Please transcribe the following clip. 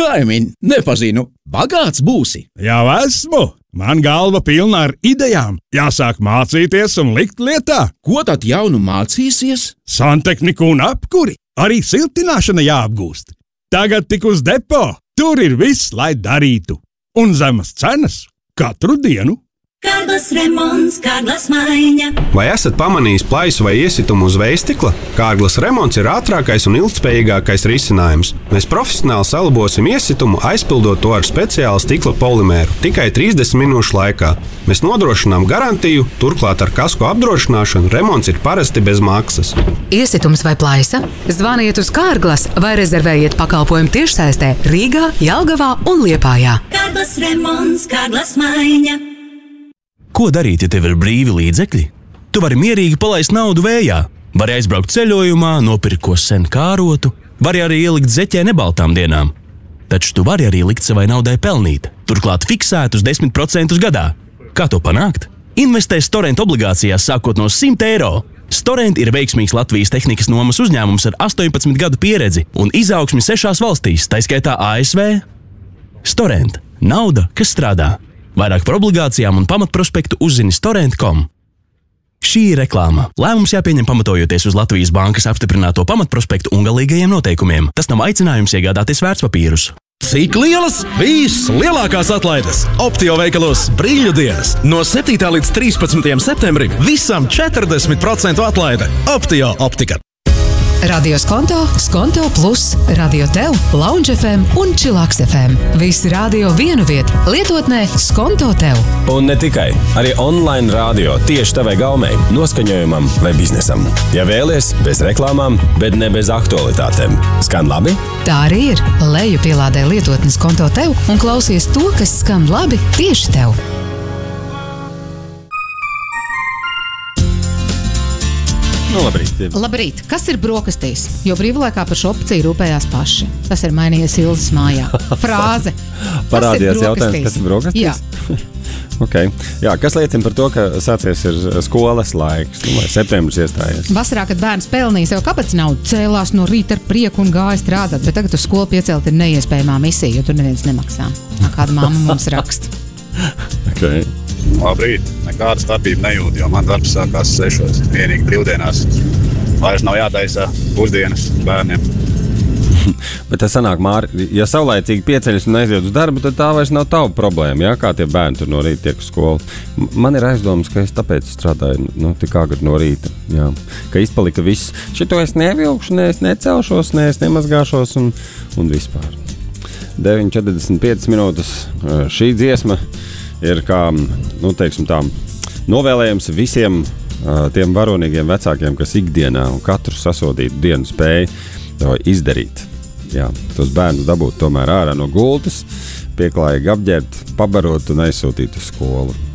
Kaimiņ, nepazinu, bagāts būsi. Jau esmu! Man galva pilna ar idejām. Jāsāk mācīties un likt lietā. Ko tad jaunu mācīsies? Santehniku un apkuri. Arī siltināšana jāapgūst. Tagad tik uz depo. Tur ir viss, lai darītu. Un zemas cenas katru dienu. Kārglas remonts, Kārglas maiņa. Vai esat pamanījis plaisu vai iesitumu uz vējstikla? Kārglas remonts ir ātrākais un ilgtspējīgākais risinājums. Mēs profesionāli salabosim iesitumu, aizpildot to ar speciālu stikla polimēru tikai 30 minūšu laikā. Mēs nodrošinām garantiju, turklāt ar kasko apdrošināšanu remonts ir parasti bez maksas. Iesitums vai plaisa? Zvaniet uz Kārglas vai rezervējiet pakalpojumu tiešsaistē Rīgā, Jelgavā un Liepājā. Kārglas remonts, Kārglas maiņa. Ko darīt, ja tev ir brīvi līdzekļi? Tu vari mierīgi palaist naudu vējā, vari aizbraukt ceļojumā, nopirkt ko sen kārotu, vari arī ielikt zeķē nebaltām dienām. Taču tu vari arī likt savai naudai pelnīt, turklāt fiksēt uz 10% gadā. Kā to panākt? Investē Storent obligācijās sākot no 100 eiro. Storent ir veiksmīgs Latvijas tehnikas nomas uzņēmums ar 18 gadu pieredzi un izaugsmi 6 valstīs, tā skaitā ASV. Storent – nauda, kas strādā. Vairāk par obligācijām un pamatprospektu uzzini storent.com. Šī ir reklāma. Lēmums jāpieņem pamatojoties uz Latvijas bankas apstiprināto pamatprospektu un galīgajiem noteikumiem. Tas nav aicinājums iegādāties vērtspapīrus. Cik lielas? Vislielākās atlaides! Optio veikalos brīļu dienas. No 7. līdz 13. septembrim visam 40% atlaide. Optio optika. Radio Skonto, Skonto Plus, Radio Tev, Lounge FM un Chillax FM. Visi radio vienu vietu, lietotnē Skonto Tev. Un ne tikai, arī online radio tieši tavai gaumei, noskaņojumam vai biznesam. Ja vēlies, bez reklāmām, bet ne bez aktualitātēm. Skan labi? Tā arī ir. Leju pielādē lietotni Skonto Tev un klausies to, kas skan labi tieši tev. Labrīt. Kas ir brokastīs? Jo brīvlaikā par šo opciju rūpējās paši. Tas ir mainījies Ilzas mājā. Frāze. Parādījās jautājums, kas ir brokastīs? Jā. Okay. Jā, kas liecina par to, ka sācies ir skolas laiks, vai septembris iestājies? Vasarā, kad bērns pelnīja sev kabatas naudu, cēlās no rīta ar prieku un gāja strādāt, bet tagad uz skolu piecelt ir neiespējamā misija, jo tur neviens nemaksā. Kāda mamma mums raksta. Okay. Labrīt, nekāda starpība nejūt, jo man darbs sākās 6. Vienīgi brīvdienās. Vairs nav jātaisa pusdienas bērniem. Bet tas sanāk, Māri, ja saulaicīgi pieceļas un aiziet uz darbu, tad tā vairs nav tava problēma, jā? Kā tie bērni tur no rīta tiek uz skolu. Man ir aizdomas, ka es tāpēc strādāju tik agri no rīta, jā. Ka izpalika viss. Šito es nevilkšu, ne es necelšos, ne es nemazgāšos un vispār. 9:45 minūtes šī dziesma ir kā, teiksim tā, novēlējums visiem tiem varonīgiem vecākiem, kas ikdienā un katru sasodītu dienu spēja to izdarīt. Jā, tos bērnus dabūt tomēr ārā no gultas, pieklājīgi apģērbt, pabarot un aizsūtīt uz skolu.